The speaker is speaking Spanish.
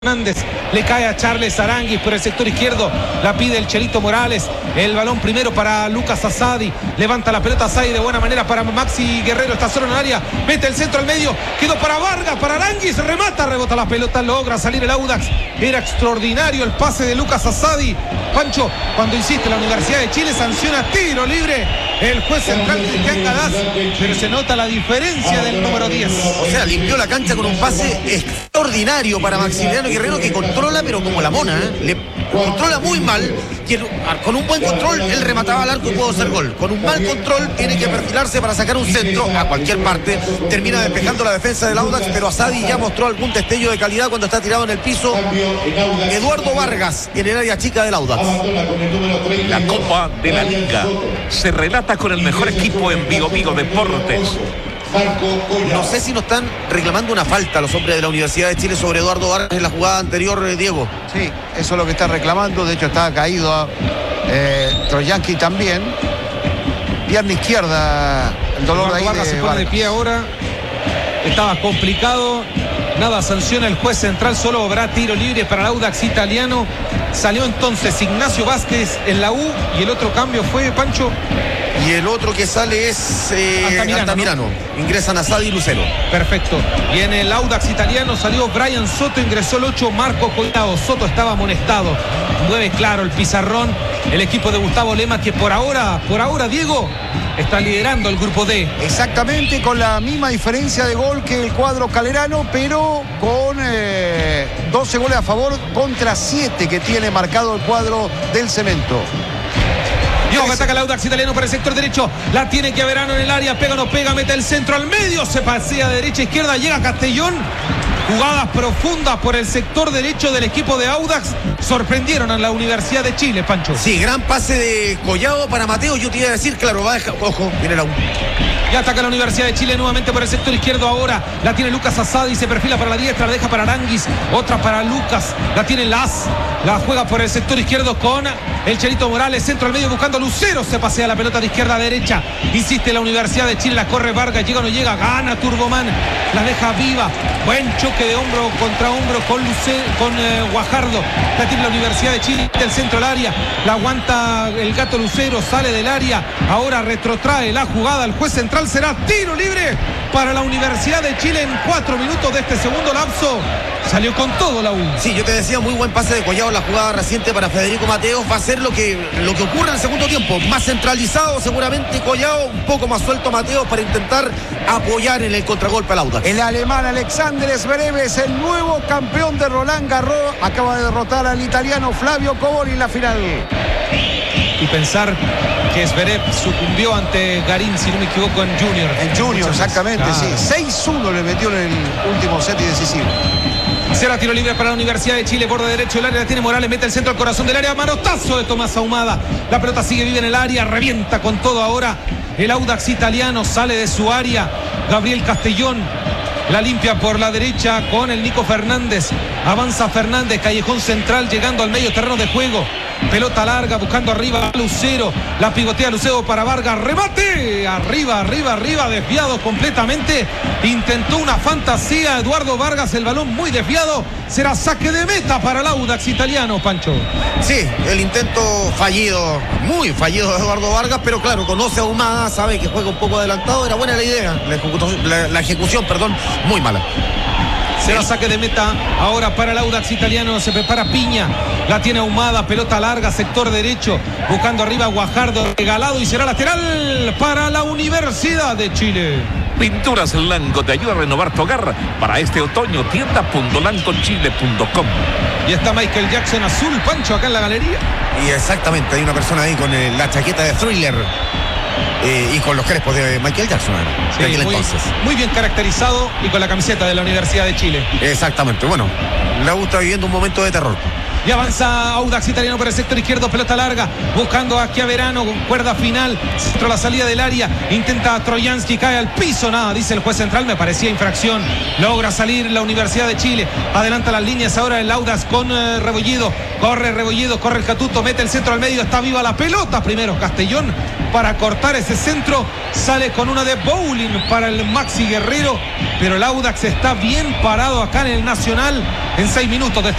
Fernández, le cae a Charles Aranguis por el sector izquierdo, la pide el Chelito Morales, el balón primero para Lucas Asadi, levanta la pelota Asadi de buena manera para Maxi Guerrero, está solo en el área, mete el centro al medio, quedó para Vargas, para Aranguis, remata, rebota la pelota, logra salir el Audax, era extraordinario el pase de Lucas Asadi. Pancho, cuando insiste la Universidad de Chile, sanciona tiro libre el juez central Cristian Galaz, pero se nota la diferencia del número 10. O sea, limpió la cancha con un pase extraordinario para Maximiliano Guerrero, que controla pero como la mona, le controla muy mal, con un buen control él remataba al arco y pudo hacer gol, con un mal control tiene que perfilarse para sacar un centro a cualquier parte, termina despejando la defensa del Audax, pero Asadi ya mostró algún destello de calidad cuando está tirado en el piso. Eduardo Vargas en el área chica del Audax. La Copa de la Liga se relata con el mejor equipo en Vigo Deportes. No sé si nos están reclamando una falta los hombres de la Universidad de Chile sobre Eduardo Vargas en la jugada anterior, Diego. Sí, eso es lo que está reclamando. De hecho está caído Troyanski también. Pierna izquierda, el dolor Eduardo de ahí Vargas de se pone Vargas. de pie ahora. Estaba complicado. Nada sanciona el juez central, solo habrá tiro libre para el Audax italiano. Salió entonces Ignacio Vázquez en la U y el otro cambio fue, Pancho. Y el otro que sale es Altamirano, ¿no? Ingresan Asadi y Lucero. Perfecto. Y en el Audax italiano salió Brian Soto, ingresó el 8 Marco Collado. Soto estaba amonestado. Mueve claro el pizarrón el equipo de Gustavo Lema, que por ahora, Diego, está liderando el grupo D. Exactamente, con la misma diferencia de gol que el cuadro calerano, pero con 12 goles a favor contra 7 que tiene marcado el cuadro del Cemento. Dios, ataca el Audax italiano por el sector derecho. La tiene Chiaverano en el área. Pega o no pega. Mete el centro al medio. Se pasea de derecha a izquierda. Llega Castellón. Jugadas profundas por el sector derecho del equipo de Audax. Sorprendieron a la Universidad de Chile, Pancho. Sí, gran pase de Collado para Mateo. Yo te iba a decir, claro, va a dejar. Ojo, viene la U. Y ataca la Universidad de Chile nuevamente por el sector izquierdo ahora. La tiene Lucas Asadi, se perfila para la diestra, la deja para Aranguis, otra para Lucas. La tiene Las, la juega por el sector izquierdo con el Chelito Morales, centro al medio buscando a Lucero, se pasea la pelota de izquierda a derecha. Insiste la Universidad de Chile, la corre Vargas, llega o no llega, gana Turboman, la deja viva. Buen choque de hombro contra hombro con Guajardo. La tiene la Universidad de Chile, del centro al área, la aguanta el Gato Lucero, sale del área, ahora retrotrae la jugada, el juez central. Será tiro libre para la Universidad de Chile en 4 minutos de este segundo lapso. Salió con todo la U. Sí, yo te decía, muy buen pase de Collado en la jugada reciente para Federico Mateos. Va a ser lo que ocurre en el segundo tiempo. Más centralizado seguramente Collado, un poco más suelto Mateos para intentar apoyar en el contragolpe al Audax. El alemán Alexander Zverev es el nuevo campeón de Roland Garros. Acaba de derrotar al italiano Flavio Cobori en la final. Y pensar que Zverev sucumbió ante Garín, si no me equivoco, en Junior. En Junior, exactamente, claro. Sí. 6-1 le metió en el último set y decisivo. Será tiro libre para la Universidad de Chile, borde derecho del área, la tiene Morales, mete el centro al corazón del área, manotazo de Tomás Ahumada. La pelota sigue viva en el área, revienta con todo ahora. El Audax italiano sale de su área. Gabriel Castellón la limpia por la derecha con el Nico Fernández. Avanza Fernández, callejón central, llegando al medio terreno de juego. Pelota larga, buscando arriba a Lucero. La pivotea Lucero para Vargas. Remate. Arriba, desviado completamente. Intentó una fantasía Eduardo Vargas. El balón muy desviado. Será saque de meta para el Audax italiano, Pancho. Sí, el intento fallido, muy fallido de Eduardo Vargas, pero claro, conoce a Ahumada, sabe que juega un poco adelantado. Era buena la idea. La ejecución, muy mala. Será saque de meta ahora para el Audax italiano. Se prepara Piña. La tiene Ahumada. Pelota larga, sector derecho. Buscando arriba Guajardo. Regalado y será lateral para la Universidad de Chile. Pinturas Lanco te ayuda a renovar tu hogar. Para este otoño, tienda.lancochile.com. Y está Michael Jackson azul, Pancho, acá en la galería. Y exactamente, hay una persona ahí con la chaqueta de Thriller. Y con los crespos de Michael Jackson. Sí, muy bien caracterizado y con la camiseta de la Universidad de Chile. Exactamente, bueno, la U está viviendo un momento de terror. Y avanza Audax Italiano por el sector izquierdo, pelota larga, buscando a Chiaverano, cuerda final, centro a la salida del área, intenta Trojansky, cae al piso, nada, dice el juez central, me parecía infracción, logra salir la Universidad de Chile, adelanta las líneas ahora el Audax con Rebollido, corre el Catuto, mete el centro al medio, está viva la pelota, primero Castellón para cortar ese centro, sale con una de bowling para el Maxi Guerrero, pero el Audax está bien parado acá en el Nacional en 6 minutos de